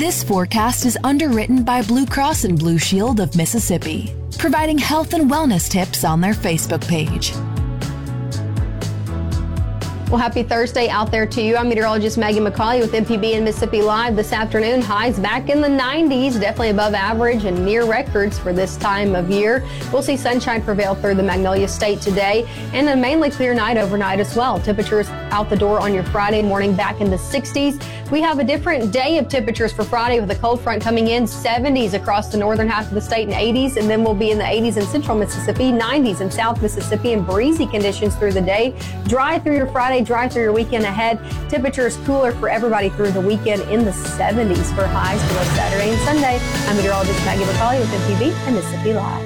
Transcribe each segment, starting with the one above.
This forecast is underwritten by Blue Cross and Blue Shield of Mississippi, providing health and wellness tips on their Facebook page. Well, happy Thursday out there to you. I'm meteorologist Maggie McCauley with MPB and Mississippi Live this afternoon. Highs back in the 90s, definitely above average and near records for this time of year. We'll see sunshine prevail through the Magnolia State today and a mainly clear night overnight as well. Temperatures out the door on your Friday morning back in the 60s. We have a different day of temperatures for Friday with a cold front coming in, 70s across the northern half of the state and 80s, and then we'll be in the 80s in central Mississippi, 90s in south Mississippi, and breezy conditions through the day. Dry through your Friday, dry through your weekend ahead. Temperatures cooler for everybody through the weekend in the 70s for highs for both Saturday and Sunday. I'm meteorologist Maggie McCauley with MPB and Mississippi Live.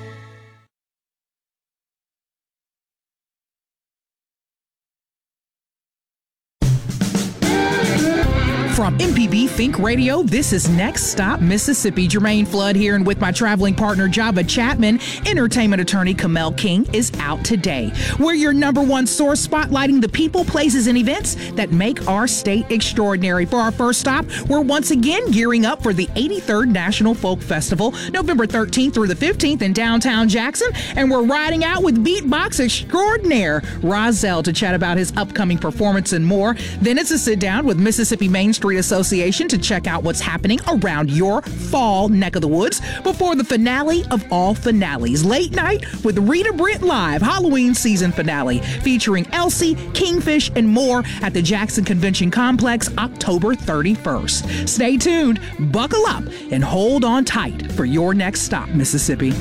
From MPB Think Radio, this is Next Stop Mississippi. Jermaine Flood here, and with my traveling partner Java Chapman, entertainment attorney Kamel King is out today. We're your number one source spotlighting the people, places, and events that make our state extraordinary. For our first stop, we're once again gearing up for the 83rd National Folk Festival, November 13th through the 15th in downtown Jackson, and we're riding out with beatbox extraordinaire Rozelle to chat about his upcoming performance and more. Then it's a sit down with Mississippi Main Street Association to check out what's happening around your fall neck of the woods before the finale of all finales, late night with Rita Britt Live Halloween season finale featuring Elsie, Kingfish, and more at the Jackson Convention Complex October 31st. Stay tuned, buckle up, and hold on tight for your next stop, Mississippi.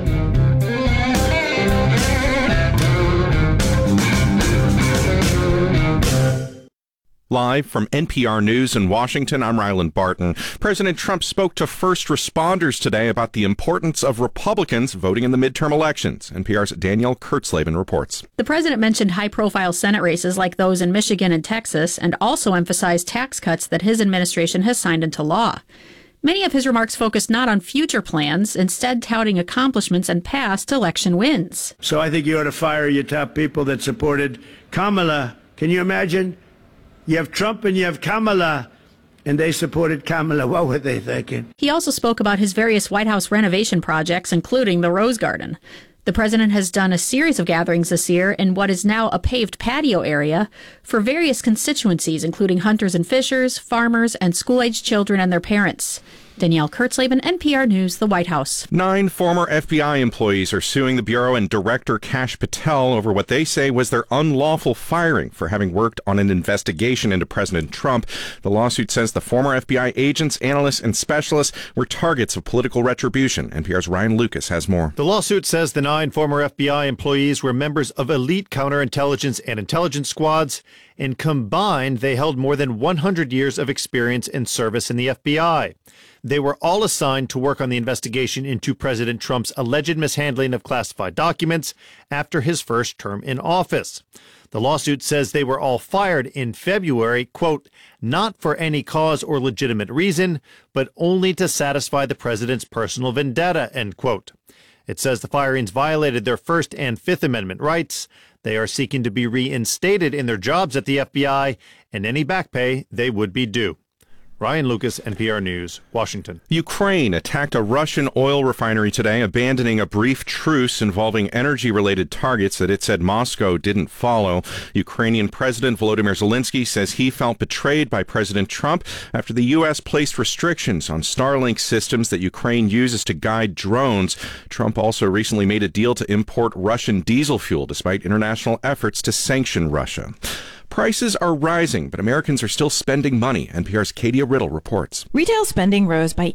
Live from NPR News in Washington, I'm Ryland Barton. President Trump spoke to first responders today about the importance of Republicans voting in the midterm elections. NPR's Danielle Kurtzleben reports. The president mentioned high-profile Senate races like those in Michigan and Texas, and also emphasized tax cuts that his administration has signed into law. Many of his remarks focused not on future plans, instead touting accomplishments and past election wins. So I think you ought to fire your top people that supported Kamala. Can you imagine? You have Trump and you have Kamala, and they supported Kamala. What were they thinking? He also spoke about his various White House renovation projects, including the Rose Garden. The president has done a series of gatherings this year in what is now a paved patio area for various constituencies, including hunters and fishers, farmers, and school-aged children and their parents. Danielle Kurtzleben, NPR News, the White House. 9 former FBI employees are suing the Bureau and Director Kash Patel over what they say was their unlawful firing for having worked on an investigation into President Trump. The lawsuit says the former FBI agents, analysts, and specialists were targets of political retribution. NPR's Ryan Lucas has more. The lawsuit says the 9 former FBI employees were members of elite counterintelligence and intelligence squads, and combined, they held more than 100 years of experience and service in the FBI. They were all assigned to work on the investigation into President Trump's alleged mishandling of classified documents after his first term in office. The lawsuit says they were all fired in February, quote, not for any cause or legitimate reason, but only to satisfy the president's personal vendetta, end quote. It says the firings violated their First and Fifth Amendment rights. They are seeking to be reinstated in their jobs at the FBI, and any back pay they would be due. Ryan Lucas, NPR News, Washington. Ukraine attacked a Russian oil refinery today, abandoning a brief truce involving energy-related targets that it said Moscow didn't follow. Ukrainian President Volodymyr Zelensky says he felt betrayed by President Trump after the U.S. placed restrictions on Starlink systems that Ukraine uses to guide drones. Trump also recently made a deal to import Russian diesel fuel despite international efforts to sanction Russia. Prices are rising, but Americans are still spending money. NPR's Katia Riddle reports. Retail spending rose by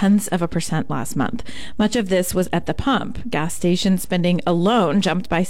0.8% last month. Much of this was at the pump. Gas station spending alone jumped by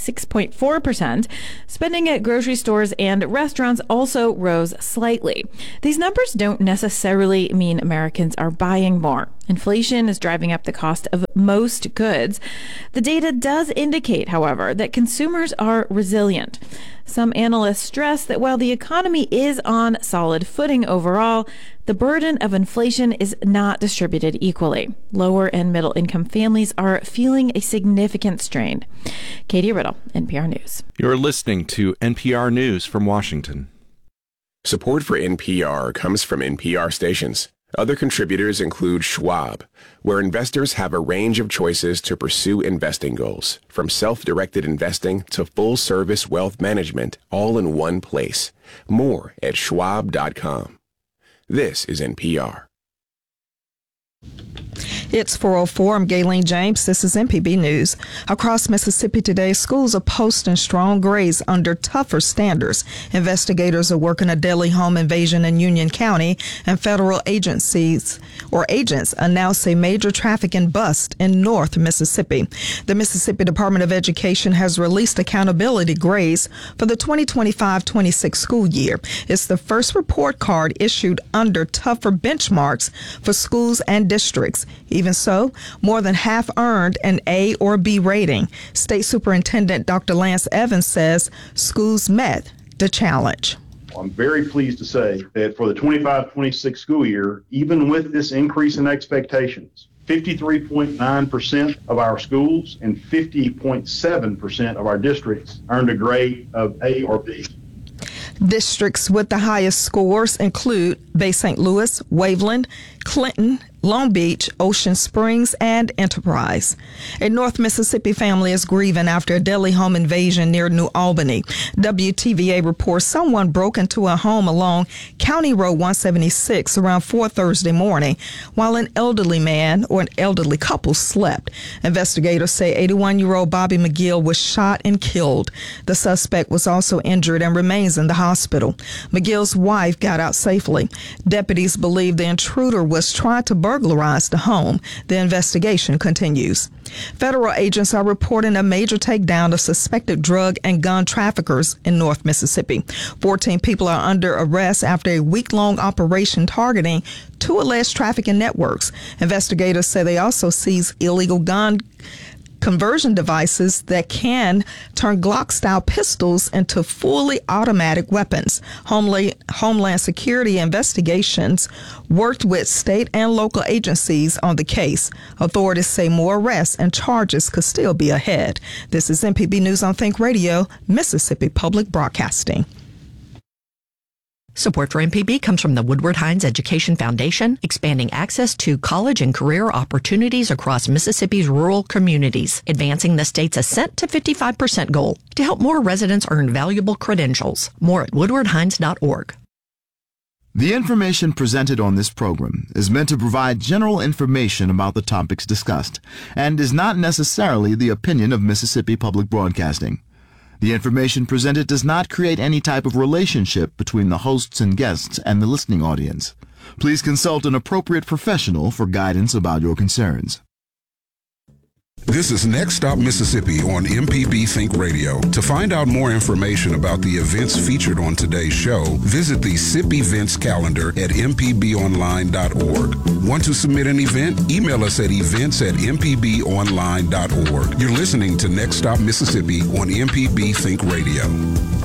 6.4%. Spending at grocery stores and restaurants also rose slightly. These numbers don't necessarily mean Americans are buying more. Inflation is driving up the cost of most goods. The data does indicate, however, that consumers are resilient. Some analysts stress that while the economy is on solid footing overall, the burden of inflation is not distributed equally. Lower and middle income families are feeling a significant strain. Katie Riddle, NPR News. You're listening to NPR News from Washington. Support for NPR comes from NPR stations. Other contributors include Schwab, where investors have a range of choices to pursue investing goals, from self-directed investing to full-service wealth management, all in one place. More at schwab.com. This is NPR. It's 4:04. I'm Gayleen James. This is MPB News. Across Mississippi today, schools are posting strong grades under tougher standards. Investigators are working a deadly home invasion in Union County, and federal agents announce a major trafficking bust in North Mississippi. The Mississippi Department of Education has released accountability grades for the 2025-26 school year. It's the first report card issued under tougher benchmarks for schools and districts. Even so, more than half earned an A or B rating. State Superintendent Dr. Lance Evans says schools met the challenge. I'm very pleased to say that for the 25-26 school year, even with this increase in expectations, 53.9% of our schools and 50.7% of our districts earned a grade of A or B. Districts with the highest scores include Bay St. Louis, Waveland, Clinton, Long Beach, Ocean Springs, and Enterprise. A North Mississippi family is grieving after a deadly home invasion near New Albany. WTVA reports someone broke into a home along County Road 176 around 4 Thursday morning while an elderly man or an elderly couple slept. Investigators say 81-year-old Bobby McGill was shot and killed. The suspect was also injured and remains in the hospital. McGill's wife got out safely. Deputies believe the intruder was trying to burglarize the home. The investigation continues. Federal agents are reporting a major takedown of suspected drug and gun traffickers in North Mississippi. 14 people are under arrest after a week-long operation targeting 2 alleged trafficking networks. Investigators say they also seized illegal gun conversion devices that can turn Glock-style pistols into fully automatic weapons. Homeland Security investigations worked with state and local agencies on the case. Authorities say more arrests and charges could still be ahead. This is MPB News on Think Radio, Mississippi Public Broadcasting. Support for MPB comes from the Woodward Hines Education Foundation, expanding access to college and career opportunities across Mississippi's rural communities, advancing the state's ascent to 55% goal to help more residents earn valuable credentials. More at woodwardhines.org. The information presented on this program is meant to provide general information about the topics discussed and is not necessarily the opinion of Mississippi Public Broadcasting. The information presented does not create any type of relationship between the hosts and guests and the listening audience. Please consult an appropriate professional for guidance about your concerns. This is Next Stop Mississippi on MPB Think Radio. To find out more information about the events featured on today's show, visit the SIP events calendar at mpbonline.org. Want to submit an event? Email us at events@mpbonline.org. You're listening to Next Stop Mississippi on MPB Think Radio.